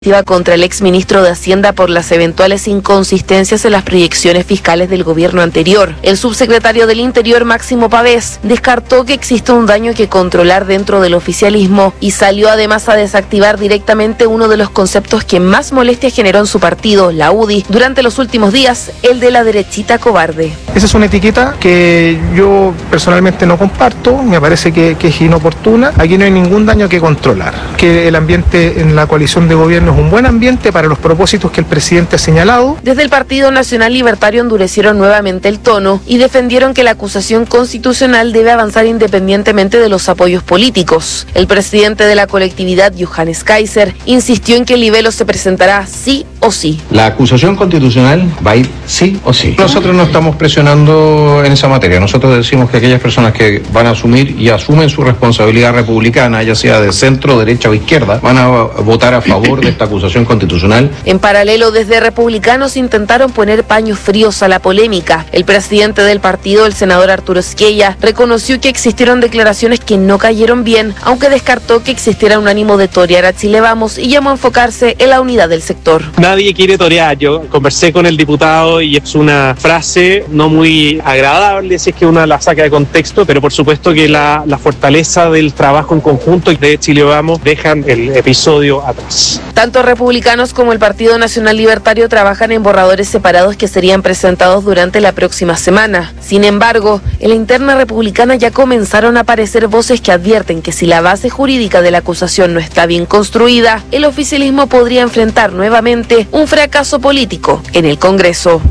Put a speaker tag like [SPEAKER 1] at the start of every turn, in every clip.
[SPEAKER 1] Contra el exministro de Hacienda por las eventuales inconsistencias en las proyecciones fiscales del gobierno anterior. El subsecretario del Interior, Máximo Pavés, descartó que exista un daño que controlar dentro del oficialismo y salió además a desactivar directamente uno de los conceptos que más molestia generó en su partido, la UDI, durante los últimos días, el de la derechita cobarde.
[SPEAKER 2] Esa es una etiqueta que yo personalmente no comparto, me parece que es inoportuna. Aquí no hay ningún daño que controlar, que el ambiente en la coalición de gobierno es un buen ambiente para los propósitos que el presidente ha señalado.
[SPEAKER 1] Desde el Partido Nacional Libertario endurecieron nuevamente el tono y defendieron que la acusación constitucional debe avanzar independientemente de los apoyos políticos. El presidente de la colectividad, Johannes Kaiser, insistió en que el libelo se presentará sí o sí.
[SPEAKER 3] La acusación constitucional va a ir sí o sí. Nosotros no estamos presionando en esa materia. Nosotros decimos que aquellas personas que van a asumir y asumen su responsabilidad republicana, ya sea de centro, derecha o izquierda, van a votar a favor de esta acusación constitucional.
[SPEAKER 1] En paralelo, desde republicanos intentaron poner paños fríos a la polémica. El presidente del partido, el senador Arturo Esquella, reconoció que existieron declaraciones que no cayeron bien, aunque descartó que existiera un ánimo de torear a Chile Vamos y llamó a enfocarse en la unidad del sector.
[SPEAKER 4] Nadie quiere torear. Yo conversé con el diputado y es una frase no muy agradable si es que uno la saca de contexto, pero por supuesto que la fortaleza del trabajo en conjunto de Chile Vamos dejan el episodio atrás.
[SPEAKER 1] Tanto republicanos como el Partido Nacional Libertario trabajan en borradores separados que serían presentados durante la próxima semana. Sin embargo, en la interna republicana ya comenzaron a aparecer voces que advierten que si la base jurídica de la acusación no está bien construida, el oficialismo podría enfrentar nuevamente un fracaso político en el Congreso.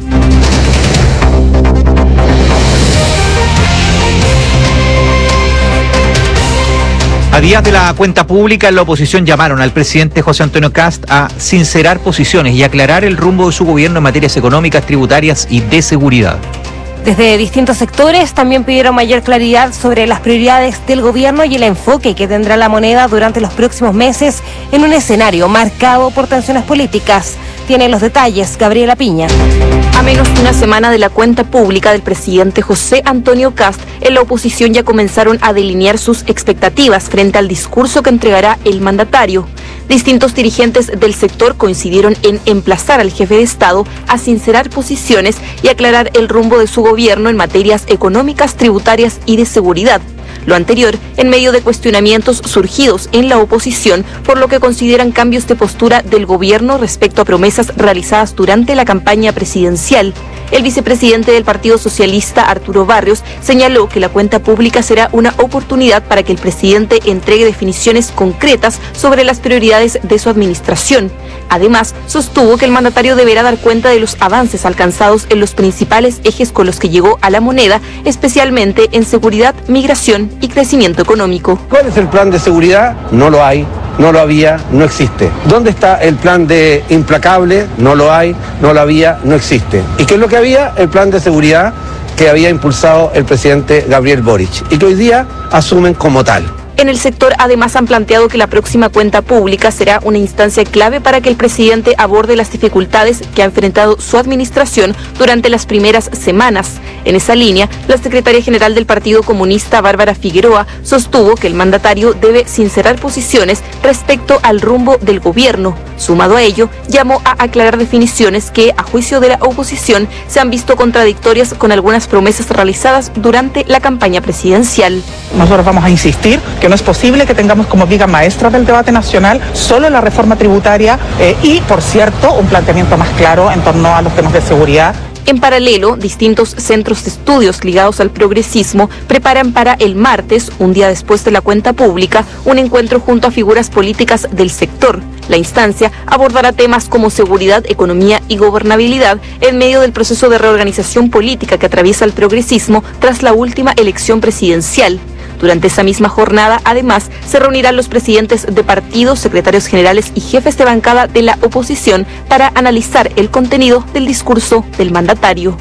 [SPEAKER 5] A días de la cuenta pública, en la oposición llamaron al presidente José Antonio Kast a sincerar posiciones y aclarar el rumbo de su gobierno en materias económicas, tributarias y de seguridad.
[SPEAKER 6] Desde distintos sectores también pidieron mayor claridad sobre las prioridades del gobierno y el enfoque que tendrá la moneda durante los próximos meses en un escenario marcado por tensiones políticas. Tiene los detalles Gabriela Piña.
[SPEAKER 7] A menos de una semana de la cuenta pública del presidente José Antonio Kast, en la oposición ya comenzaron a delinear sus expectativas frente al discurso que entregará el mandatario. Distintos dirigentes del sector coincidieron en emplazar al jefe de Estado a sincerar posiciones y aclarar el rumbo de su gobierno en materias económicas, tributarias y de seguridad. Lo anterior en medio de cuestionamientos surgidos en la oposición por lo que consideran cambios de postura del gobierno respecto a promesas realizadas durante la campaña presidencial. El vicepresidente del Partido Socialista, Arturo Barrios, señaló que la cuenta pública será una oportunidad para que el presidente entregue definiciones concretas sobre las prioridades de su administración. Además, sostuvo que el mandatario deberá dar cuenta de los avances alcanzados en los principales ejes con los que llegó a la moneda, especialmente en seguridad, migración y crecimiento económico.
[SPEAKER 8] ¿Cuál es el plan de seguridad? No lo hay. No lo había, no existe. ¿Dónde está el plan de implacable? No lo hay, no lo había, no existe. ¿Y qué es lo que había? El plan de seguridad que había impulsado el presidente Gabriel Boric y que hoy día asumen como tal.
[SPEAKER 7] En el sector además han planteado que la próxima cuenta pública será una instancia clave para que el presidente aborde las dificultades que ha enfrentado su administración durante las primeras semanas. En esa línea, la secretaria general del Partido Comunista, Bárbara Figueroa, sostuvo que el mandatario debe sincerar posiciones respecto al rumbo del gobierno. Sumado a ello, llamó a aclarar definiciones que, a juicio de la oposición, se han visto contradictorias con algunas promesas realizadas durante la campaña presidencial.
[SPEAKER 9] Nosotros vamos a insistir que no es posible que tengamos como viga maestra del debate nacional solo la reforma tributaria y, por cierto, un planteamiento más claro en torno a los temas de seguridad.
[SPEAKER 7] En paralelo, distintos centros de estudios ligados al progresismo preparan para el martes, un día después de la cuenta pública, un encuentro junto a figuras políticas del sector. La instancia abordará temas como seguridad, economía y gobernabilidad en medio del proceso de reorganización política que atraviesa el progresismo tras la última elección presidencial. Durante esa misma jornada, además, se reunirán los presidentes de partidos, secretarios generales y jefes de bancada de la oposición para analizar el contenido del discurso del mandatario.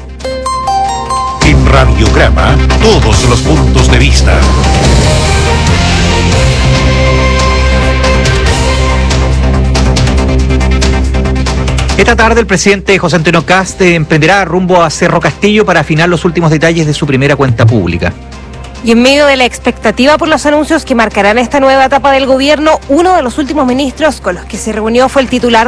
[SPEAKER 10] En Radiograma, todos los puntos de vista.
[SPEAKER 5] Esta tarde el presidente José Antonio Kast emprenderá rumbo a Cerro Castillo para afinar los últimos detalles de su primera cuenta pública.
[SPEAKER 6] Y en medio de la expectativa por los anuncios que marcarán esta nueva etapa del gobierno, uno de los últimos ministros con los que se reunió fue el titular